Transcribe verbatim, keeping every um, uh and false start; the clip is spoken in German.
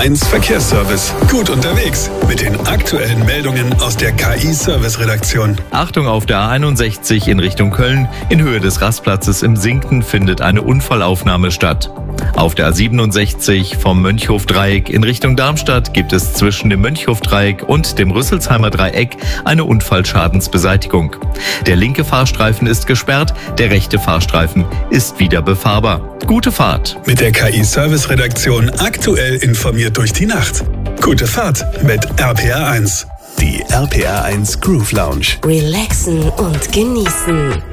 eins Verkehrsservice. Gut unterwegs mit den aktuellen Meldungen aus der K I-Service-Redaktion. Achtung auf der A einundsechzig in Richtung Köln. In Höhe des Rastplatzes im Sinkten findet eine Unfallaufnahme statt. Auf der A siebenundsechzig vom Mönchhofdreieck in Richtung Darmstadt gibt es zwischen dem Mönchhofdreieck und dem Rüsselsheimer Dreieck eine Unfallschadensbeseitigung. Der linke Fahrstreifen ist gesperrt, der rechte Fahrstreifen ist wieder befahrbar. Gute Fahrt. Mit der K I-Service-Redaktion aktuell informiert durch die Nacht. Gute Fahrt mit R P R eins. Die R P R eins Groove Lounge. Relaxen und genießen.